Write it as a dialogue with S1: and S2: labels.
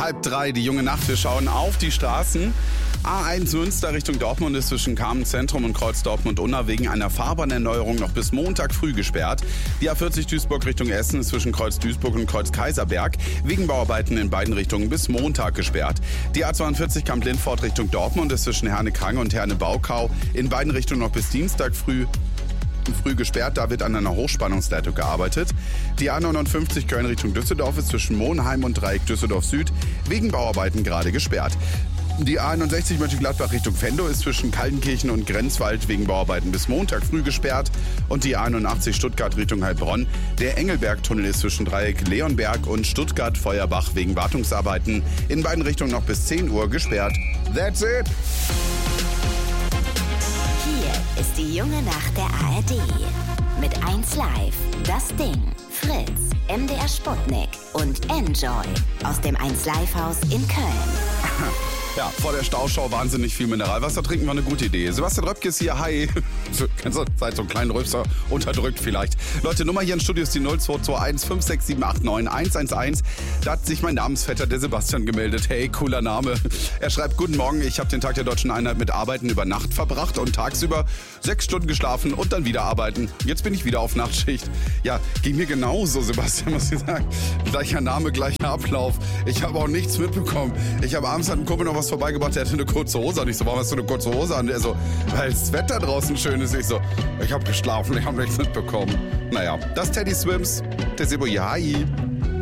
S1: 2:30, die junge Nacht. Wir schauen auf die Straßen. A1 Münster Richtung Dortmund ist zwischen Kamen Zentrum und Kreuz Dortmund-Unna wegen einer Fahrbahnerneuerung noch bis Montag früh gesperrt. Die A40 Duisburg Richtung Essen ist zwischen Kreuz Duisburg und Kreuz Kaiserberg wegen Bauarbeiten in beiden Richtungen bis Montag gesperrt. Die A42 Kamp-Lindfort Richtung Dortmund ist zwischen Herne-Krange und Herne-Baukau in beiden Richtungen noch bis Dienstag früh gesperrt, da wird an einer Hochspannungsleitung gearbeitet. Die A59 Köln Richtung Düsseldorf ist zwischen Monheim und Dreieck Düsseldorf Süd wegen Bauarbeiten gerade gesperrt. Die A61 Mönchengladbach Richtung Venlo ist zwischen Kaltenkirchen und Grenzwald wegen Bauarbeiten bis Montag früh gesperrt. Und die A81 Stuttgart Richtung Heilbronn. Der Engelberg-Tunnel ist zwischen Dreieck Leonberg und Stuttgart-Feuerbach wegen Wartungsarbeiten in beiden Richtungen noch bis 10 Uhr gesperrt. That's it!
S2: Hier ist die junge Nacht der ARD. Mit 1 Live, Das Ding, Fritz, MDR Sputnik und Enjoy aus dem 1 Live Haus in Köln.
S1: Ja, vor der Stauschau wahnsinnig viel Mineralwasser trinken war eine gute Idee. Sebastian Röpke ist hier, hi. Seid so einen kleinen Rülpser unterdrückt vielleicht. Leute, Nummer hier im Studio ist die 0221 56789 111. Da hat sich mein Namensvetter, der Sebastian, gemeldet. Hey, cooler Name. Er schreibt, guten Morgen, ich habe den Tag der Deutschen Einheit mit Arbeiten über Nacht verbracht und tagsüber 6 Stunden geschlafen und dann wieder arbeiten. Jetzt bin ich wieder auf Nachtschicht. Ja, ging mir genauso, Sebastian, muss ich sagen. Gleicher Name, gleicher Ablauf. Ich habe auch nichts mitbekommen. Ich habe abends hat ein Kumpel noch was vorbeigebracht, der hatte eine kurze Hose an. Ich so, warum hast du eine kurze Hose an? Der so, weil das Wetter draußen schön ist. Ich so, ich habe geschlafen, ich habe nichts mitbekommen. Naja, das Teddy Swims, der Sebo, hi.